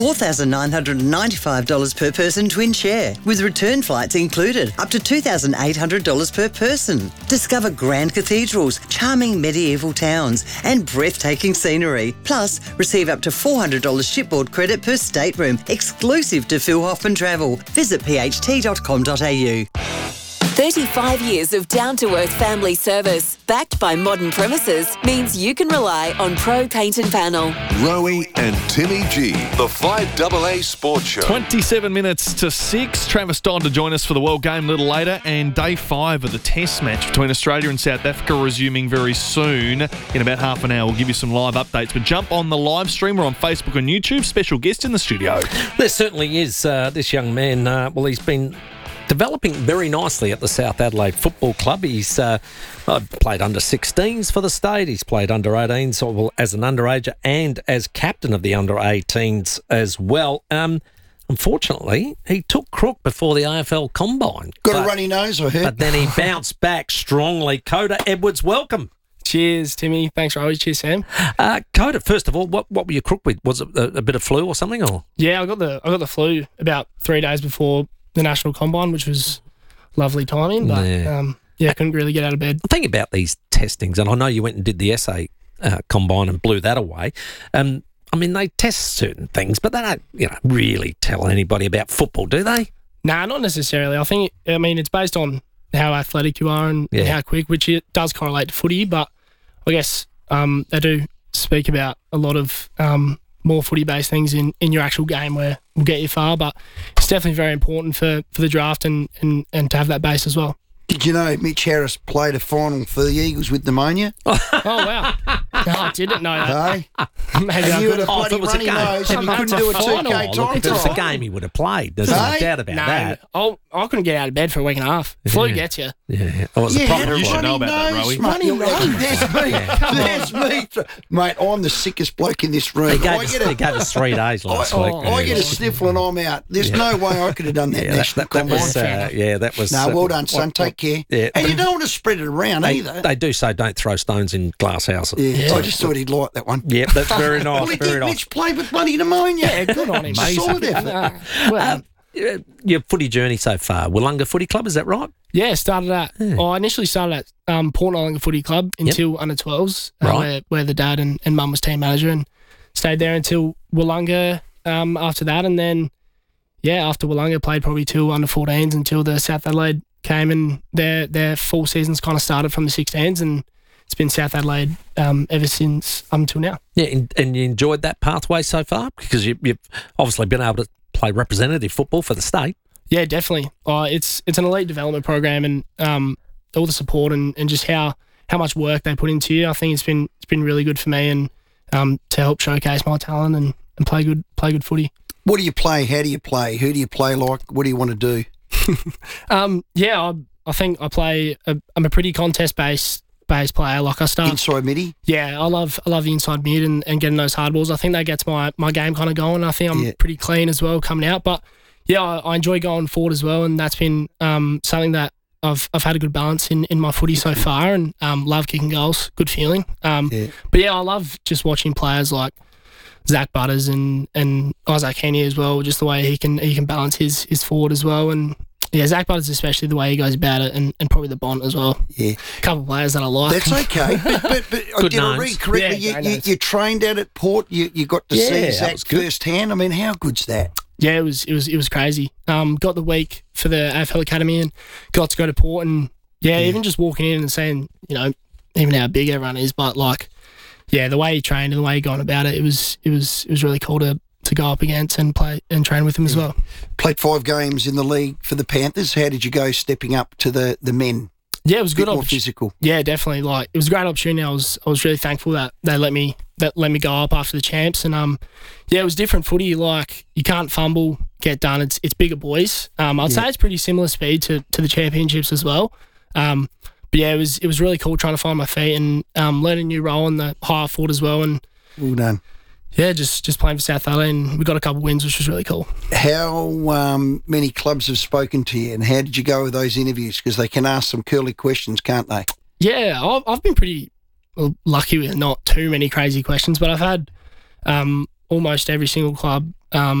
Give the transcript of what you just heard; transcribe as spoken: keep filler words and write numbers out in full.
four thousand nine hundred ninety-five dollars per person twin share, with return flights included, up to two thousand eight hundred dollars per person. Discover grand cathedrals, charming medieval towns, and breathtaking scenery. Plus, receive up to four hundred dollars shipboard credit per stateroom, exclusive to Phil Hoffman Travel. Visit p h t dot com dot a u. thirty-five years of down-to-earth family service, backed by modern premises, means you can rely on Pro Paint and Panel. Rowie and Timmy G, the five A A Sports Show. twenty-seven minutes to six. Travis Don to join us for the World Game a little later, and day five of the Test match between Australia and South Africa resuming very soon. In about half an hour, we'll give you some live updates. But jump on the live stream. We're on Facebook and YouTube. Special guest in the studio. There certainly is. Uh, this young man, uh, well, he's been developing very nicely at the South Adelaide Football Club. He's uh, played under sixteens for the state. He's played under eighteens as an underager and as captain of the under eighteens as well. Um, unfortunately, he took crook before the A F L Combine. Got but, a runny nose, I heard. But then he bounced back strongly. Coda Edwards, welcome. Cheers, Timmy. Thanks, Rowie. Cheers, Sam. Uh, Coda, first of all, what what were you crook with? Was it a, a bit of flu or something? Or yeah, I got the I got the flu about three days before the National Combine, which was lovely timing, but yeah, um, yeah couldn't really get out of bed. Think about these testings, and I know you went and did the S A uh, Combine and blew that away. Um, I mean, they test certain things, but they don't, you know, really tell anybody about football, do they? Nah, not necessarily. I think, I mean, it's based on how athletic you are and Yeah. how quick, which it does correlate to footy, but I guess um, they do speak about a lot of um, more footy-based things in, in your actual game where will get you far, but it's definitely very important for, for the draft and, and, and to have that base as well. Did you know Mitch Harris played a final for the Eagles with pneumonia? Oh, wow. No, I didn't know that. Hey? Maybe I And you could had a have. Oh, if bloody it was a runny game. nose and you If couldn't it's do a a two K final, time If it was a trial. game, he would have played. There's Hey? no doubt about No, that. I, I couldn't get out of bed for a week and a half. Flu Yeah. gets you. Yeah, oh, it was a Yeah, proper had a You should runny know about that, nose, Rowie. mate. Runny nose. There's me. There's me. Mate, I'm the sickest bloke in this room. He gave, I us, get he a, gave us three days last I, week. I get a sniffle and I'm out. There's no way I could have done that yeah, that, national that, that combine. was, uh, yeah, that was... No, uh, well done, son. what- Take what- care. Yeah. And you don't want to spread it around They, either. they do say don't throw stones in glass houses. Yeah, I just thought he'd like that one. Yep, that's very Well, nice, he very did. nice. Mitch played with bloody pneumonia. Yeah, good on him. Solid effort. Uh, well, Um, uh, your footy journey so far, Wollonga Footy Club, is that right? yeah, started at. Oh, I initially started at um, Port Nollanga Footy Club until under twelves, uh, Right. where, where the dad and, and mum was team manager, and stayed there until Wollonga um, after that. And then, yeah, after Wollonga, played probably till under fourteens until the South Adelaide came, and their their full seasons kind of started from the sixteens, and it's been South Adelaide um, ever since up until now. Yeah, and, and you enjoyed that pathway so far? Because you, you've obviously been able to play representative football for the state. Yeah, definitely. Uh, it's it's an elite development program, and um, all the support and, and just how, how much work they put into you. I think it's been it's been really good for me, and um, to help showcase my talent and, and play good play good footy. What do you play? How do you play? Who do you play like? What do you want to do? Um, yeah, I, I think I play. A, I'm a pretty contest based based player. Like I start. Inside midi? Yeah, I love I love the inside mid and, and getting those hard balls. I think that gets my, my game kind of going. I think I'm Yeah. pretty clean as well coming out. But yeah, I, I enjoy going forward as well, and that's been um, something that I've I've had a good balance in, in my footy so far, and um, love kicking goals. Good feeling. Um, Yeah. But yeah, I love just watching players like Zach Butters and, and Isaac Heaney as well. Just the way he can he can balance his his forward as well, and yeah, Zach Butters especially the way he goes about it, and, and probably the Bont as well. Yeah. A couple of players that I like. That's okay. But, but, but I Good did I names. read correctly? Yeah, you, great you, names. you trained out at Port. You you got to Yeah, see that Zach was good. firsthand. I mean, how good's that? Yeah, it was it was it was crazy. Um, got the week for the A F L Academy and got to go to Port, and yeah, Yeah. even just walking in and seeing, you know, even how big everyone is, but like, yeah, the way he trained and the way he gone about it, it was it was it was really cool to to go up against and play and train with him as well. Played five games in the league for the Panthers. How did you go stepping up to the, the men? Yeah, it was a Bit good more opportunity. physical. Yeah, definitely. Like it was a great opportunity. I was I was really thankful that they let me that let me go up after the champs, and um, yeah, it was different footy. Like you can't fumble, get done. It's it's bigger boys. Um, I'd say it's pretty similar speed to, to the championships as well. Um, but yeah, it was it was really cool trying to find my feet and um, learn a new role in the higher forward as well, and Well done. yeah, just just playing for South Adelaide, and we got a couple of wins, which was really cool. How um, many clubs have spoken to you, and how did you go with those interviews? Because they can ask some curly questions, can't they? Yeah, I've, I've been pretty well, lucky with not too many crazy questions, but I've had um, almost every single club. Um,